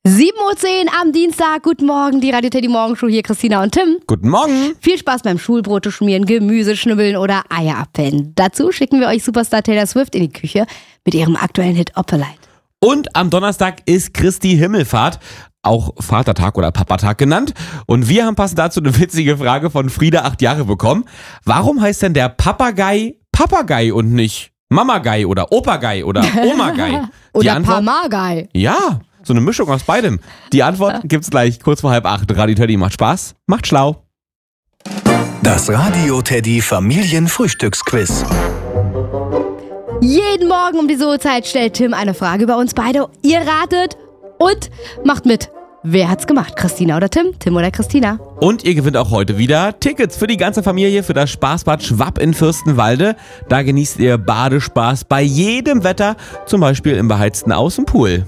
7:10 Uhr am Dienstag. Guten Morgen, die Radio Teddy Morgenshow. Hier Christina und Tim. Guten Morgen. Viel Spaß beim Schulbrote schmieren, Gemüse schnibbeln oder Eier abpellen. Dazu schicken wir euch Superstar Taylor Swift in die Küche mit ihrem aktuellen Hit Opalite. Und am Donnerstag ist Christi Himmelfahrt, auch Vatertag oder Papatag genannt. Und wir haben passend dazu eine witzige Frage von Frieda, 8 Jahre, bekommen. Warum heißt denn der Papagei Papagei und nicht Mamagei oder Opagei oder Omagei? Oder Pamagei. Ja, so eine Mischung aus beidem. Die Antwort gibt's gleich kurz vor 7:30. Radio Teddy macht Spaß, macht schlau. Das Radio Teddy Familienfrühstücksquiz. Jeden Morgen um diese Uhrzeit stellt Tim eine Frage über uns beide. Ihr ratet und macht mit. Wer hat's gemacht? Christina oder Tim? Tim oder Christina? Und ihr gewinnt auch heute wieder Tickets für die ganze Familie für das Spaßbad Schwapp in Fürstenwalde. Da genießt ihr Badespaß bei jedem Wetter, zum Beispiel im beheizten Außenpool.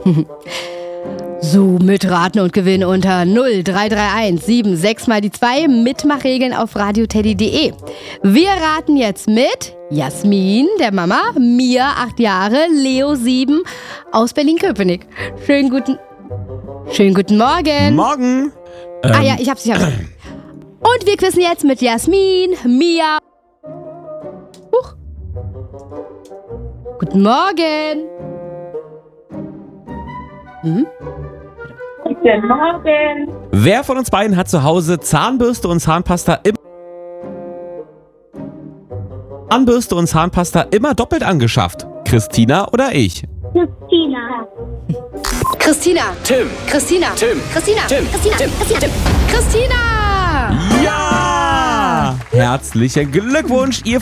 So, mitraten und gewinnen unter 0331 76 mal die 2. Mitmachregeln auf radioteddy.de. Wir raten jetzt mit Jasmin, der Mama, Mia, 8 Jahre, Leo, 7, aus Berlin-Köpenick. Schönen guten Morgen. Morgen. Ja, ich hab's. Und wir quizzen jetzt mit Jasmin, Mia. Huch. Guten Morgen. Guten Morgen. Wer von uns beiden hat zu Hause Zahnbürste und Zahnpasta immer doppelt angeschafft? Christina oder ich? Christina. Christina. Tim. Christina. Tim. Christina. Tim. Christina. Tim. Christina. Tim. Christina. Ja! Herzlichen Glückwunsch, ihr